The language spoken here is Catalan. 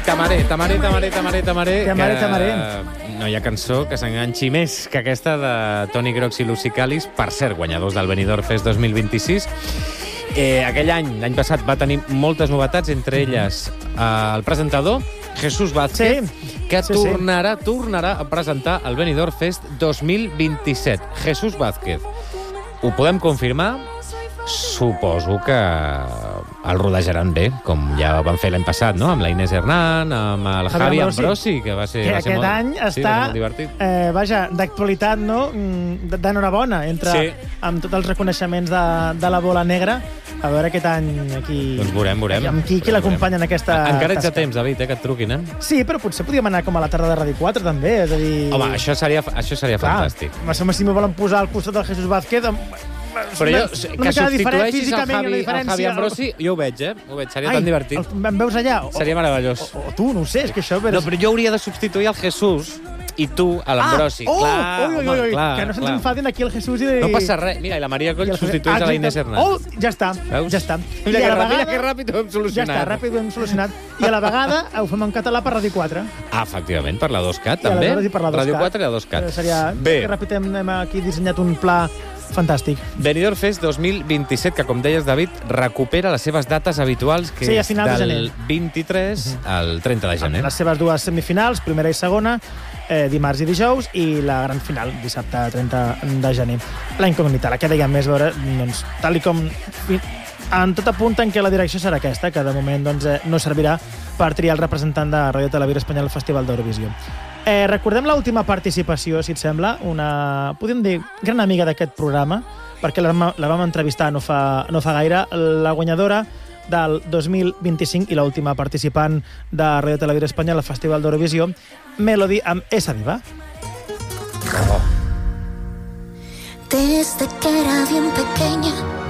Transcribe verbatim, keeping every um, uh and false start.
Tamaré, tamaré, tamaré, tamaré, tamaré. Tamaré, tamaré. No hi ha cançó que s'enganxi més que aquesta de Toni Grox i Lucy Callis, per cert, guanyadors del Benidorm Fest dos mil vint-i-sis. Eh, aquell any, l'any passat, va tenir moltes novetats, entre elles eh, el presentador, Jesús Vázquez, sí, que sí, tornarà, sí. tornarà a presentar el Benidorm Fest dos mil vint-i-set. Jesús Vázquez. Ho podem confirmar? Suposo que el rodejaran bé, com ja van fer l'any passat, no? Amb la Inés Hernán, amb el Javi Ambrosi, que va ser, que va ser aquest molt, any sí, està, molt divertit. Eh, vaja, d'actualitat, no? D'enhorabona, entre Sí. amb tots els reconeixements de, de la bola negra. A veure aquest any aquí... Doncs veurem, veurem. Amb qui, qui l'acompanyen en aquesta... Encara ets a tasca. temps, David, eh, que et truquin, eh? Sí, però potser podíem anar com a la tarda de Ràdio quatre, també. És a dir... Home, això seria, això seria Clar, fantàstic. home, si m'ho volen posar al costat del Jesús Vázquez... Amb... Però jo, que substitueixis el Javi, el Javi Ambrosi, jo ho veig, eh? Ho veig, seria Ai, tan divertit. El, em veus allà? O, Seria meravellós. O, o tu, no ho sé, és que això... No, però jo hauria de substituir el Jesús i tu a l'Ambrosi. Ah, oh, clar, ui, ui, home, ui, clar, que no se'ns clar. enfadin aquí el Jesús i... De... No passa res. Mira, i la Maria Coll I el- substitueix Ah, a la Inés exacte. Hernán. Oh, ja està, Veus? ja està. Mira I a que la ràpid, vegada- que ràpid ho hem Ja solucionat. està, ràpid ho hem solucionat. I a la vegada ho fem en català per Ràdio quatre. Ah, efectivament, per la dos cat, I també. aleshores i per la dos Ràdio cat. quatre i la dos cat. Eh, Seria... Bé, Que ràpid hem, hem aquí dissenyat un pla fantàstic. Benidorm Fest dos mil vint-i-set, que, com deies, David, recupera les seves dates habituals, que Sí, a és finals de del gener. vint-i-tres al trenta de gener. Les seves dues semifinals, primera i segona, eh, dimarts i dijous, i la gran final, dissabte trenta de gener. La incògnita, la que dèiem més, veure, doncs, tal i com... En tot apunten que la direcció serà aquesta, que de moment doncs, eh, no servirà per triar el representant de Ràdio Televisió Espanyola al Festival d'Eurovisió. Eh, recordem l'última participació, si et sembla, una, podríem dir, gran amiga d'aquest programa, perquè la, vam- la vam entrevistar no fa, no fa gaire, la guanyadora del dos mil vint-i-cinc i l'última participant de Ràdio Televisió Espanyola al Festival d'Eurovisió, Melody amb Esa Diva. Desde que era bien pequeña